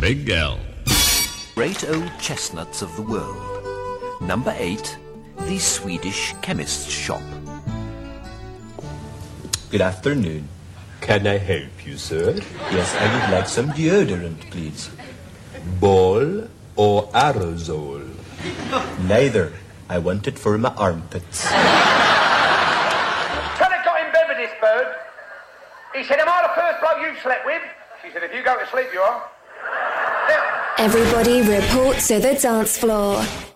Big L. Great old chestnuts of the world. Number 8, the Swedish chemist's shop. Good afternoon. Can I help you, sir? Yes, I would like some deodorant, please. Ball or aerosol? Neither. I want it for my armpits. Tenant got in bed with this bird. He said, am I the first bloke you've slept with? She said, if you go to sleep, you are. Everybody report to the dance floor.